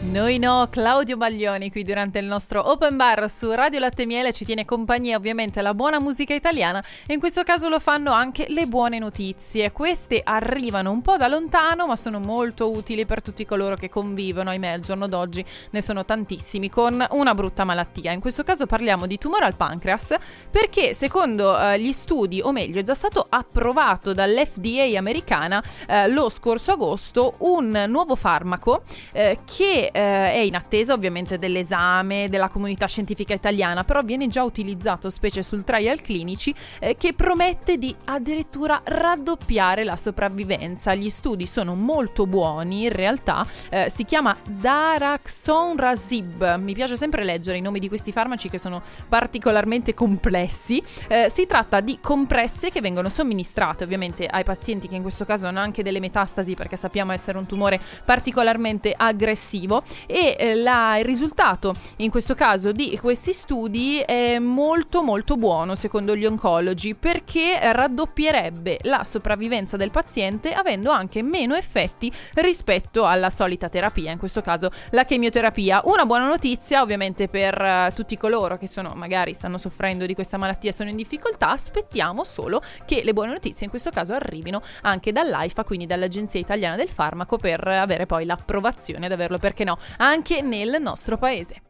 Noi no, Claudio Baglioni qui durante il nostro open bar su Radio Latte Miele ci tiene compagnia ovviamente la buona musica italiana e in questo caso lo fanno anche le buone notizie. Queste arrivano un po' da lontano ma sono molto utili per tutti coloro che convivono, ahimè al giorno d'oggi ne sono tantissimi, con una brutta malattia. In questo caso parliamo di tumore al pancreas perché secondo gli studi, o meglio è già stato approvato dall'FDA americana lo scorso agosto un nuovo farmaco che è in attesa ovviamente dell'esame della comunità scientifica italiana, però viene già utilizzato specie sul trial clinici che promette di addirittura raddoppiare la sopravvivenza. Gli studi sono molto buoni, in realtà si chiama Daraxonrasib, mi piace sempre leggere i nomi di questi farmaci che sono particolarmente complessi. Si tratta di compresse che vengono somministrate ovviamente ai pazienti che in questo caso hanno anche delle metastasi, perché sappiamo essere un tumore particolarmente aggressivo, e il risultato in questo caso di questi studi è molto molto buono secondo gli oncologi, perché raddoppierebbe la sopravvivenza del paziente avendo anche meno effetti rispetto alla solita terapia, in questo caso la chemioterapia. Una buona notizia ovviamente per tutti coloro che magari stanno soffrendo di questa malattia e sono in difficoltà. Aspettiamo solo che le buone notizie in questo caso arrivino anche dall'AIFA, quindi dall'Agenzia Italiana del Farmaco, per avere poi l'approvazione ad averlo, perché no, anche nel nostro paese.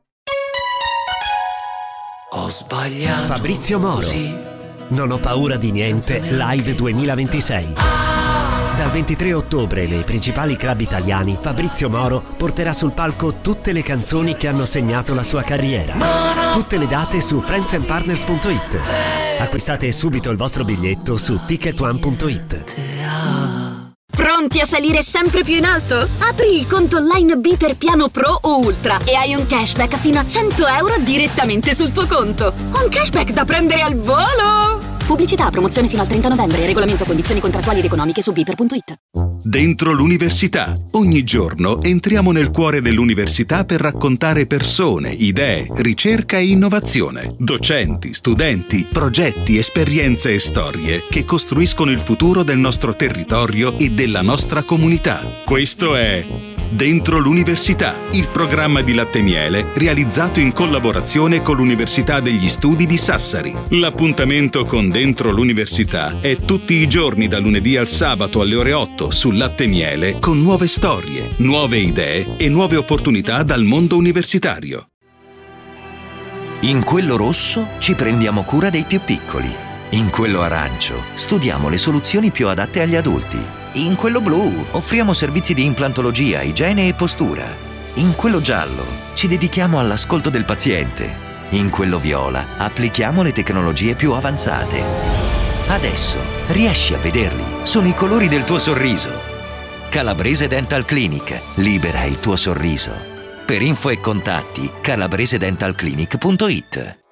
Ho sbagliato. Fabrizio Moro. Così. Non ho paura di niente Live 2026. Dal 23 ottobre nei principali club italiani Fabrizio Moro porterà sul palco tutte le canzoni che hanno segnato la sua carriera. Tutte le date su friendsandpartners.it. Acquistate subito il vostro biglietto su ticketone.it. Pronti a salire sempre più in alto? Apri il conto online B per piano Pro o Ultra e hai un cashback fino a 100 euro direttamente sul tuo conto. Un cashback da prendere al volo! Pubblicità, promozione fino al 30 novembre. Regolamento, condizioni contrattuali ed economiche su biper.it. Dentro l'università. Ogni giorno entriamo nel cuore dell'università per raccontare persone, idee, ricerca e innovazione. Docenti, studenti, progetti, esperienze e storie che costruiscono il futuro del nostro territorio e della nostra comunità. Questo è Dentro l'università, il programma di Latte Miele realizzato in collaborazione con l'Università degli Studi di Sassari. L'appuntamento con Dentro l'università è tutti i giorni da lunedì al sabato alle ore 8 su Latte Miele, con nuove storie, nuove idee e nuove opportunità dal mondo universitario. In quello rosso ci prendiamo cura dei più piccoli. In quello arancio studiamo le soluzioni più adatte agli adulti. In quello blu offriamo servizi di implantologia, igiene e postura. In quello giallo ci dedichiamo all'ascolto del paziente. In quello viola applichiamo le tecnologie più avanzate. Adesso riesci a vederli, sono i colori del tuo sorriso. Calabrese Dental Clinic, libera il tuo sorriso. Per info e contatti calabresedentalclinic.it.